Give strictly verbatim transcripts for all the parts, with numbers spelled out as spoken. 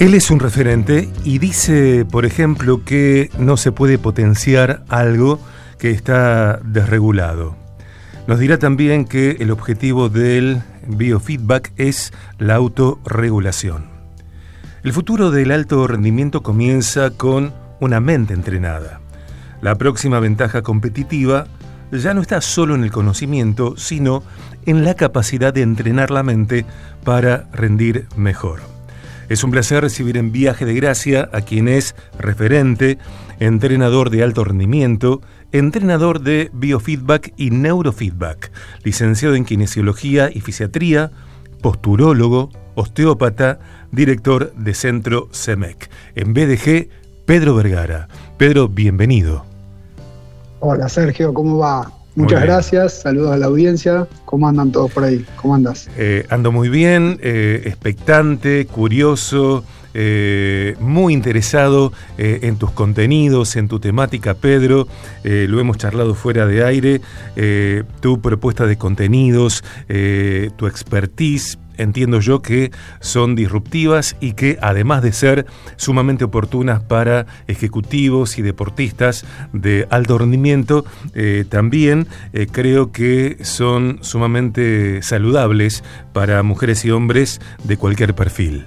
Él es un referente y dice, por ejemplo, que no se puede potenciar algo que está desregulado. Nos dirá también que el objetivo del biofeedback es la autorregulación. El futuro del alto rendimiento comienza con una mente entrenada. La próxima ventaja competitiva ya no está solo en el conocimiento, sino en la capacidad de entrenar la mente para rendir mejor. Es un placer recibir en Viaje de Gracia a quien es referente, entrenador de alto rendimiento, entrenador de biofeedback y neurofeedback, licenciado en kinesiología y fisiatría, posturólogo, osteópata, director de Centro CEMEC. En B D G, Pedro Vergara. Pedro, bienvenido. Hola Sergio, ¿cómo va? Muchas gracias, saludos a la audiencia. ¿Cómo andan todos por ahí? ¿Cómo andas? Eh, ando muy bien, eh, expectante, curioso, eh, muy interesado eh, en tus contenidos, en tu temática, Pedro. Eh, lo hemos charlado fuera de aire. Eh, tu propuesta de contenidos, eh, tu expertise, entiendo yo que son disruptivas y que además de ser sumamente oportunas para ejecutivos y deportistas de alto rendimiento, eh, también eh, creo que son sumamente saludables para mujeres y hombres de cualquier perfil.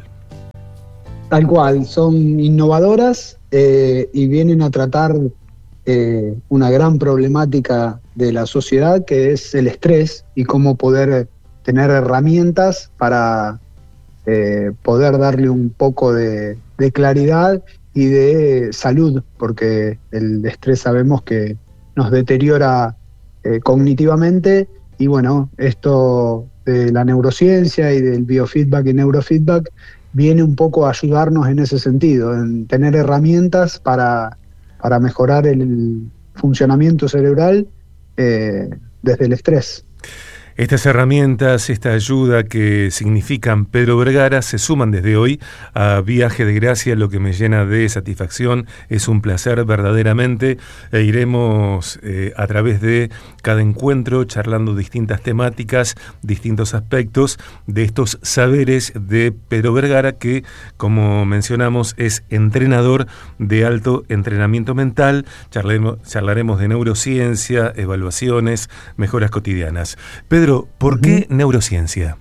Tal cual, son innovadoras eh, y vienen a tratar eh, una gran problemática de la sociedad, que es el estrés y cómo poder tener herramientas para eh, poder darle un poco de, de claridad y de salud, porque el estrés sabemos que nos deteriora eh, cognitivamente, y bueno, esto de la neurociencia y del biofeedback y neurofeedback viene un poco a ayudarnos en ese sentido, en tener herramientas para, para mejorar el funcionamiento cerebral eh, desde el estrés. Estas herramientas, esta ayuda que significan Pedro Vergara, se suman desde hoy a Viaje de Gracia, lo que me llena de satisfacción. Es un placer verdaderamente, e iremos eh, a través de cada encuentro charlando distintas temáticas, distintos aspectos de estos saberes de Pedro Vergara, que, como mencionamos, es entrenador de alto entrenamiento mental. Charlaremos, charlaremos de neurociencia, evaluaciones, mejoras cotidianas. Pedro, ¿por qué uh-huh. neurociencia?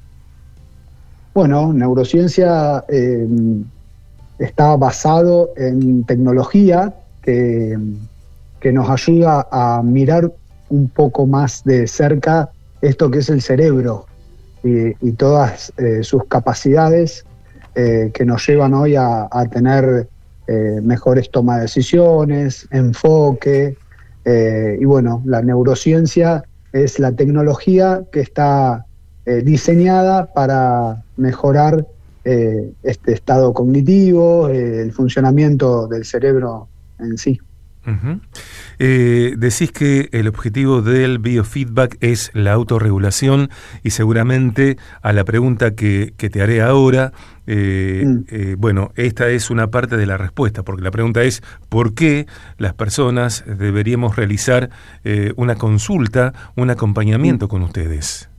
Bueno, neurociencia eh, está basado en tecnología que, que nos ayuda a mirar un poco más de cerca esto que es el cerebro y, y todas eh, sus capacidades eh, que nos llevan hoy a, a tener eh, mejores tomas de decisiones, enfoque, eh, y bueno, la neurociencia es la tecnología que está eh, diseñada para mejorar eh, este estado cognitivo, eh, el funcionamiento del cerebro en sí. Uh-huh. Eh, decís que el objetivo del biofeedback es la autorregulación, y seguramente a la pregunta que, que te haré ahora, eh, mm. eh, bueno, esta es una parte de la respuesta, porque la pregunta es ¿por qué las personas deberíamos realizar eh, una consulta, un acompañamiento mm. con ustedes?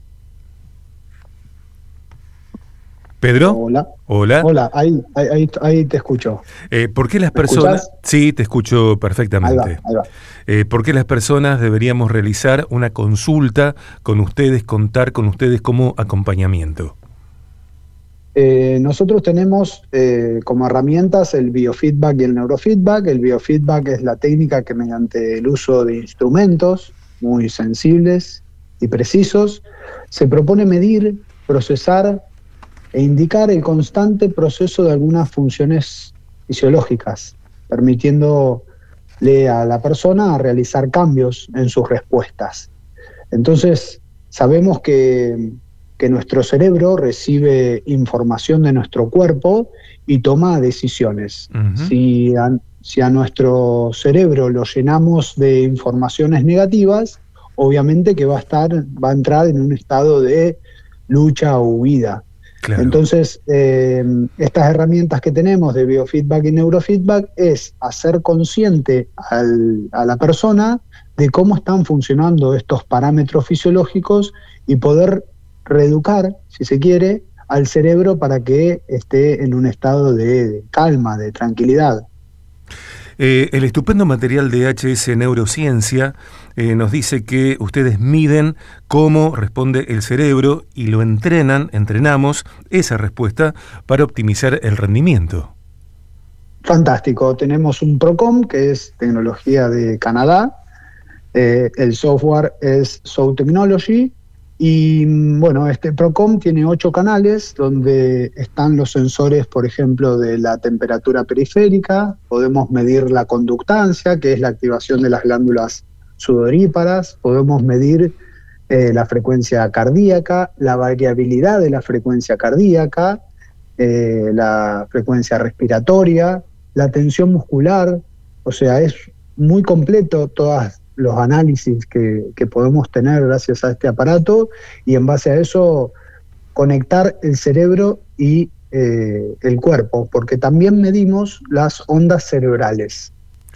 ¿Pedro? Hola. Hola. Hola, ahí, ahí, ahí te escucho. Eh, ¿Por qué las personas...? ¿Escuchás? Sí, te escucho perfectamente. Ahí va, ahí va. Eh, ¿Por qué las personas deberíamos realizar una consulta con ustedes, contar con ustedes como acompañamiento? Eh, nosotros tenemos eh, como herramientas el biofeedback y el neurofeedback. El biofeedback es la técnica que, mediante el uso de instrumentos muy sensibles y precisos, se propone medir, procesar e indicar el constante proceso de algunas funciones fisiológicas, permitiéndole a la persona realizar cambios en sus respuestas. Entonces, sabemos que, que nuestro cerebro recibe información de nuestro cuerpo y toma decisiones. Uh-huh. Si a, si a nuestro cerebro lo llenamos de informaciones negativas, obviamente que va a estar, va a entrar en un estado de lucha o huida. Claro. Entonces, eh, estas herramientas que tenemos de biofeedback y neurofeedback es hacer consciente al, a la persona de cómo están funcionando estos parámetros fisiológicos y poder reeducar, si se quiere, al cerebro para que esté en un estado de calma, de tranquilidad. Eh, el estupendo material de H S Neurociencia eh, nos dice que ustedes miden cómo responde el cerebro y lo entrenan, entrenamos esa respuesta para optimizar el rendimiento. Fantástico. Tenemos un Procom, que es tecnología de Canadá. Eh, el software es Soul Technology. Y bueno, este Procom tiene ocho canales donde están los sensores, por ejemplo, de la temperatura periférica. Podemos medir la conductancia, que es la activación de las glándulas sudoríparas. Podemos medir eh, la frecuencia cardíaca, la variabilidad de la frecuencia cardíaca, eh, la frecuencia respiratoria, la tensión muscular. O sea, es muy completo todas los análisis que, que podemos tener gracias a este aparato, y en base a eso conectar el cerebro y eh, el cuerpo, porque también medimos las ondas cerebrales.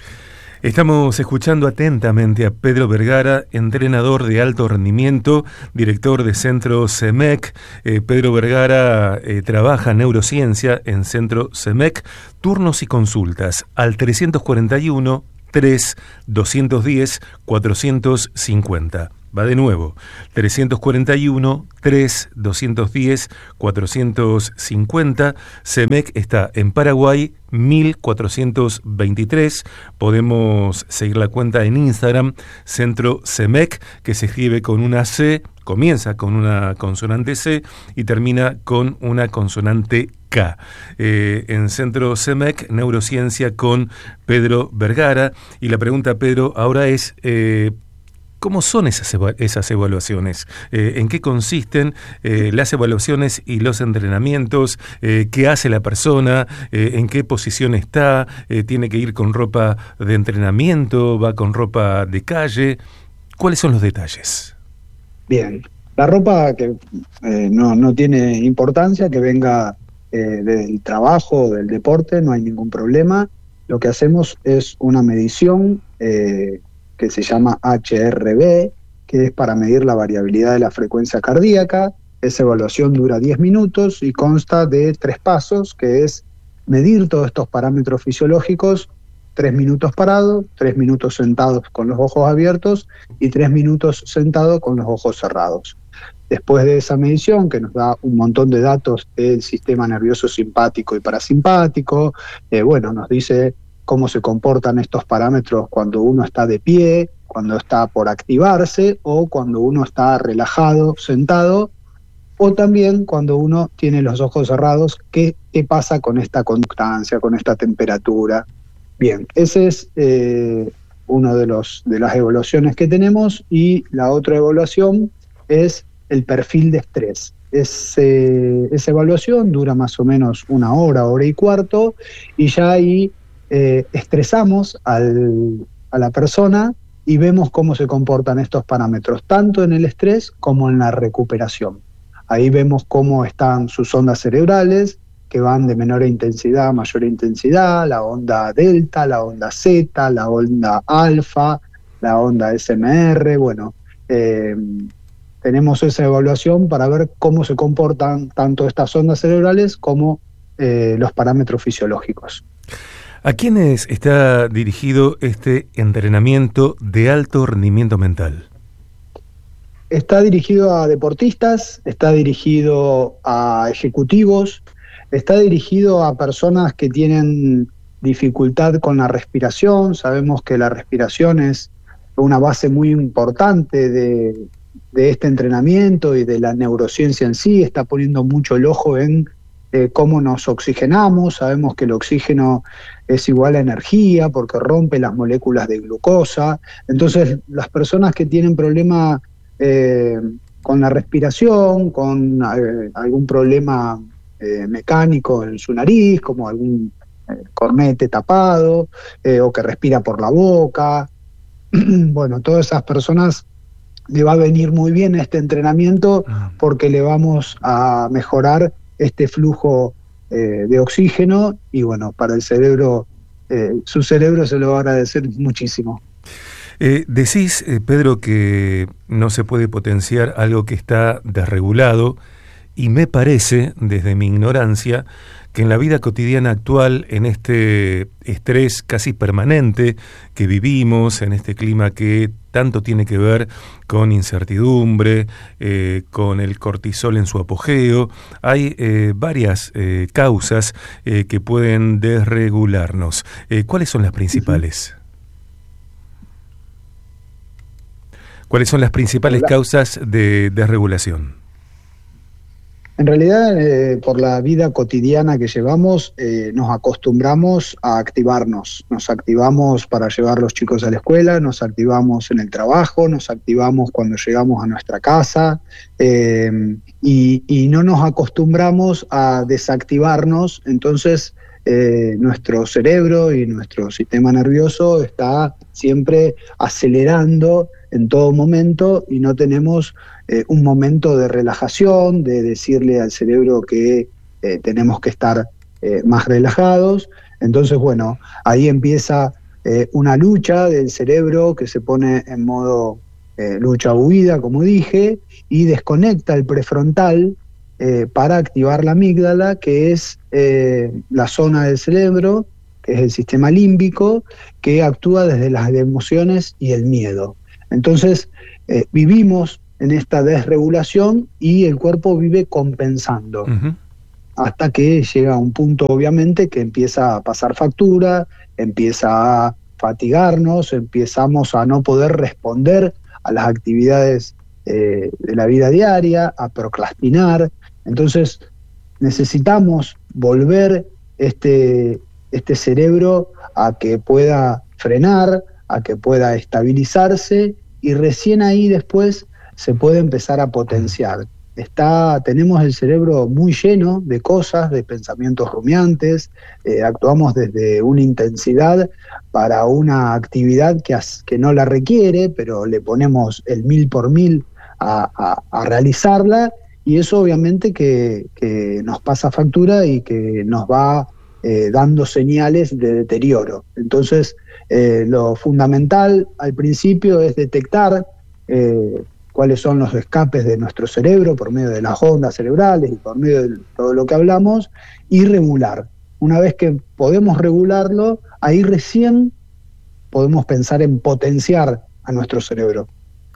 Estamos escuchando atentamente a Pedro Vergara, entrenador de alto rendimiento, director de Centro CEMEC. Eh, Pedro Vergara eh, trabaja neurociencia en Centro CEMEC. Turnos y consultas al trescientos cuarenta y uno, tres, doscientos diez, cuatrocientos cincuenta. Va de nuevo, trescientos cuarenta y uno, tres, doscientos diez, cuatrocientos cincuenta. CEMEC está en Paraguay, mil cuatrocientos veintitrés. Podemos seguir la cuenta en Instagram, Centro CEMEC, que se escribe con una C, comienza con una consonante C y termina con una consonante K. Eh, en Centro CEMEC, Neurociencia con Pedro Vergara. Y la pregunta, Pedro, ahora es... Eh, ¿Cómo son esas, eva- esas evaluaciones? Eh, ¿En qué consisten eh, las evaluaciones y los entrenamientos? Eh, ¿Qué hace la persona? Eh, ¿En qué posición está? Eh, ¿Tiene que ir con ropa de entrenamiento? ¿Va con ropa de calle? ¿Cuáles son los detalles? Bien, la ropa que eh, no, no tiene importancia, que venga eh, del trabajo o del deporte, no hay ningún problema. Lo que hacemos es una medición eh, que se llama H R V, que es para medir la variabilidad de la frecuencia cardíaca. Esa evaluación dura diez minutos y consta de tres pasos, que es medir todos estos parámetros fisiológicos, tres minutos parado, tres minutos sentados con los ojos abiertos y tres minutos sentado con los ojos cerrados. Después de esa medición, que nos da un montón de datos del sistema nervioso simpático y parasimpático, eh, bueno, nos dice cómo se comportan estos parámetros cuando uno está de pie, cuando está por activarse o cuando uno está relajado, sentado, o también cuando uno tiene los ojos cerrados, qué, qué pasa con esta conductancia, con esta temperatura. Bien, ese es eh, uno de los de las evaluaciones que tenemos, y la otra evaluación es el perfil de estrés. Ese, esa evaluación dura más o menos una hora, hora y cuarto, y ya ahí Eh, estresamos al, a la persona y vemos cómo se comportan estos parámetros, tanto en el estrés como en la recuperación. Ahí vemos cómo están sus ondas cerebrales, que van de menor intensidad a mayor intensidad, la onda delta, la onda zeta, la onda alfa, la onda S M R. Bueno, eh, tenemos esa evaluación para ver cómo se comportan tanto estas ondas cerebrales como eh, los parámetros fisiológicos. ¿A quiénes está dirigido este entrenamiento de alto rendimiento mental? Está dirigido a deportistas, está dirigido a ejecutivos, está dirigido a personas que tienen dificultad con la respiración. Sabemos que la respiración es una base muy importante de, de este entrenamiento y de la neurociencia en sí. Está poniendo mucho el ojo en Eh, cómo nos oxigenamos. Sabemos que el oxígeno es igual a energía porque rompe las moléculas de glucosa. Entonces, las personas que tienen problema eh, con la respiración, con eh, algún problema eh, mecánico en su nariz, como algún eh, cornete tapado, eh, o que respira por la boca, bueno, todas esas personas le va a venir muy bien este entrenamiento, porque le vamos a mejorar este flujo eh, de oxígeno, y bueno, para el cerebro, eh, su cerebro se lo va a agradecer muchísimo. Eh, decís, eh, Pedro, que no se puede potenciar algo que está desregulado y me parece, desde mi ignorancia, que en la vida cotidiana actual, en este estrés casi permanente que vivimos, en este clima que tanto tiene que ver con incertidumbre, eh, con el cortisol en su apogeo, hay eh, varias eh, causas eh, que pueden desregularnos. Eh, ¿Cuáles son las principales? ¿Cuáles son las principales causas de desregulación? En realidad, eh, por la vida cotidiana que llevamos, eh, nos acostumbramos a activarnos. Nos activamos para llevar a los chicos a la escuela, nos activamos en el trabajo, nos activamos cuando llegamos a nuestra casa, eh, y, y no nos acostumbramos a desactivarnos. Entonces, eh, nuestro cerebro y nuestro sistema nervioso está siempre acelerando en todo momento y no tenemos Eh, un momento de relajación, de decirle al cerebro que eh, tenemos que estar eh, más relajados. Entonces, bueno, ahí empieza eh, una lucha del cerebro que se pone en modo eh, lucha-huida, como dije, y desconecta el prefrontal eh, para activar la amígdala, que es eh, la zona del cerebro, que es el sistema límbico, que actúa desde las emociones y el miedo. Entonces, eh, vivimos en esta desregulación y el cuerpo vive compensando, uh-huh, hasta que llega a un punto, obviamente, que empieza a pasar factura, empieza a fatigarnos, empezamos a no poder responder a las actividades eh, de la vida diaria, a procrastinar. Entonces necesitamos volver este, este cerebro a que pueda frenar, a que pueda estabilizarse, y recién ahí después se puede empezar a potenciar. Está, tenemos el cerebro muy lleno de cosas, de pensamientos rumiantes, eh, actuamos desde una intensidad para una actividad que, as, que no la requiere, pero le ponemos el mil por mil a, a, a realizarla, y eso obviamente que, que nos pasa factura y que nos va eh, dando señales de deterioro. Entonces, eh, lo fundamental al principio es detectar eh, cuáles son los escapes de nuestro cerebro por medio de las ondas cerebrales y por medio de todo lo que hablamos, y regular. Una vez que podemos regularlo, ahí recién podemos pensar en potenciar a nuestro cerebro.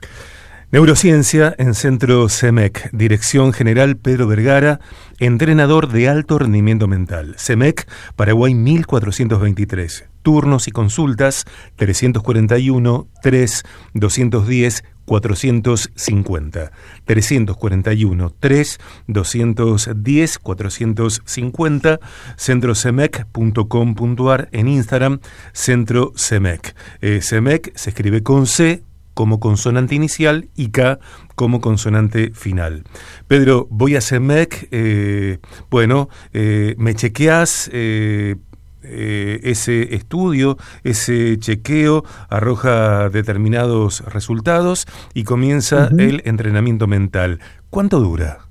Neurociencia en Centro CEMEC, Dirección General Pedro Vergara, entrenador de alto rendimiento mental. CEMEC, Paraguay mil cuatrocientos veintitrés. Turnos y consultas trescientos cuarenta y uno, tres, doscientos diez, cuatrocientos cincuenta. trescientos cuarenta y uno, tres, doscientos diez, cuatrocientos cincuenta. centro cemec punto com punto ar, en Instagram, Centro CEMEC. Eh, CEMEC se escribe con C como consonante inicial y K como consonante final. Pedro, voy a CEMEC, eh, bueno, eh, me chequeás, eh, eh, ese estudio, ese chequeo arroja determinados resultados y comienza uh-huh. el entrenamiento mental. ¿Cuánto dura?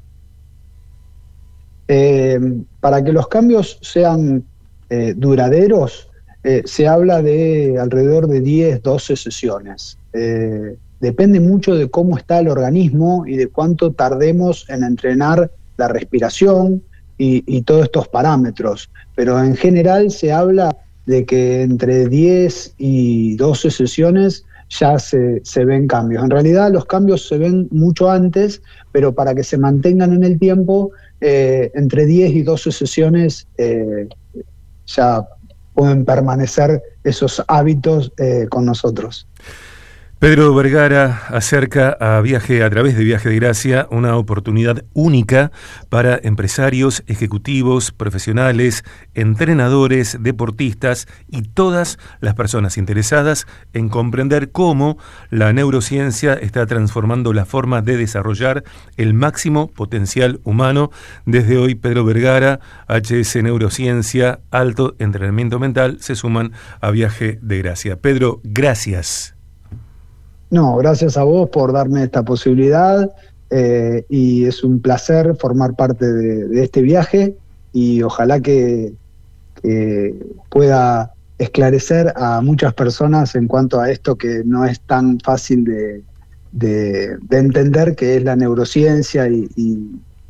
Eh, para que los cambios sean eh, duraderos, eh, se habla de alrededor de diez, doce sesiones. Eh, depende mucho de cómo está el organismo y de cuánto tardemos en entrenar la respiración y, y todos estos parámetros, pero en general se habla de que entre diez y doce sesiones ya se, se ven cambios. En realidad los cambios se ven mucho antes, pero para que se mantengan en el tiempo, eh, entre diez y doce sesiones eh, ya pueden permanecer esos hábitos eh, con nosotros. Pedro Vergara acerca a Viaje a través de Viaje de Gracia una oportunidad única para empresarios, ejecutivos, profesionales, entrenadores, deportistas y todas las personas interesadas en comprender cómo la neurociencia está transformando la forma de desarrollar el máximo potencial humano. Desde hoy, Pedro Vergara, H S Neurociencia, Alto Entrenamiento Mental, se suman a Viaje de Gracia. Pedro, gracias. No, gracias a vos por darme esta posibilidad, eh, y es un placer formar parte de, de este viaje, y ojalá que, que pueda esclarecer a muchas personas en cuanto a esto que no es tan fácil de, de, de entender, que es la neurociencia y, y,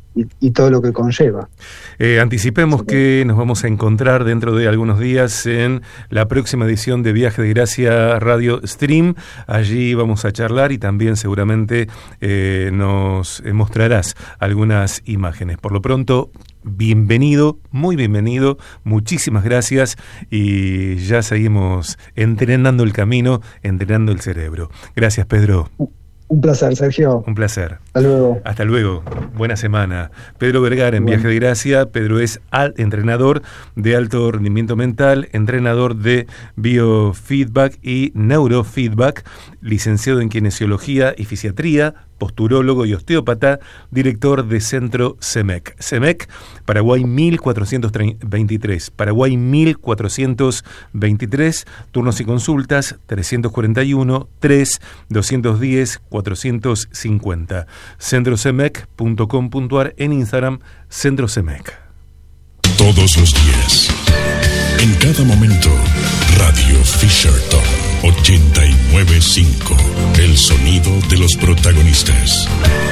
y, y todo lo que conlleva. Eh, anticipemos que nos vamos a encontrar dentro de algunos días en la próxima edición de Viaje de Gracia Radio Stream. Allí vamos a charlar y también seguramente eh, nos mostrarás algunas imágenes. Por lo pronto, bienvenido, muy bienvenido, muchísimas gracias y ya seguimos entrenando el camino, entrenando el cerebro. Gracias, Pedro. Un placer, Sergio. Un placer. Hasta luego. Hasta luego. Buena semana. Pedro Vergara en bueno. Viaje de Gracia. Pedro es al, entrenador de alto rendimiento mental, entrenador de biofeedback y neurofeedback, licenciado en kinesiología y fisiatría, posturólogo y osteópata, director de Centro CEMEC. CEMEC, Paraguay mil cuatrocientos veintitrés. Paraguay mil cuatrocientos veintitrés. Turnos y consultas trescientos cuarenta y uno, tres, doscientos diez, cuatrocientos cincuenta. centro cemec punto com punto a r, en Instagram, Centro CEMEC. Todos los días, en cada momento, Radio Fisherton ochenta y nueve punto cinco. El sonido de los protagonistas.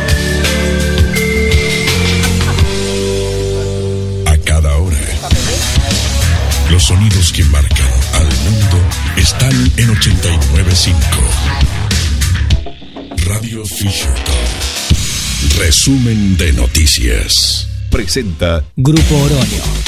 A cada hora, los sonidos que marcan al mundo están en ochenta y nueve punto cinco. Radio Fisherton. Resumen de noticias. Presenta Grupo Oroño.